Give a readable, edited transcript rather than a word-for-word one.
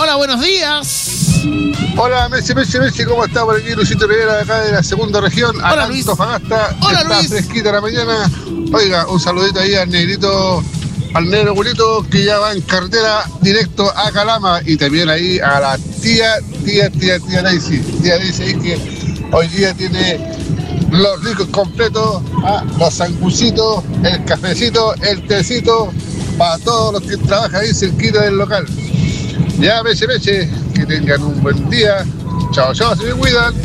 Hola, buenos días. Hola, Messi, ¿cómo está por aquí? Luisito Rivera, de acá de la segunda región. Hola, Luis. Antofagasta. Hola, está Luis. fresquita la mañana. Oiga, un saludito ahí al negrito, al negro bonito que ya va en carretera directo a Calama. Y también ahí a la tía Daisy. Tía Daisy ahí que hoy día tiene los ricos completos, los sanguchitos, el cafecito, el tecito, para todos los que trabajan ahí cerquita del local. Ya, Meche, que tengan un buen día. Chao, se me cuidan.